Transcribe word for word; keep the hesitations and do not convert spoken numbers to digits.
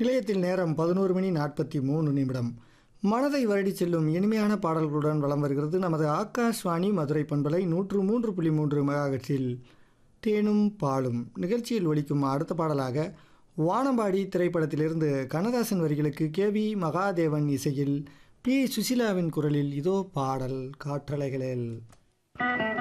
நிலையத்தில் நேரம் பதினோரு மணி நாற்பத்தி மூணு நிமிடம். மனதை வருடி செல்லும் இனிமையான பாடல்களுடன் வலம் வருகிறது நமது ஆகாஷ்வாணி மதுரை பண்பலை நூற்று மூன்று புள்ளி மூன்று மெகாஹெர்ட்ஸில் தேனும் பாலும் நிகழ்ச்சியில் ஒலிக்கும் அடுத்த பாடலாக வானம்பாடி திரைப்படத்திலிருந்து கண்ணதாசன் வரிகளுக்கு கே வி மகாதேவன் இசையில் பி சுசிலாவின் குரலில் இதோ பாடல் காற்றலைகளில்.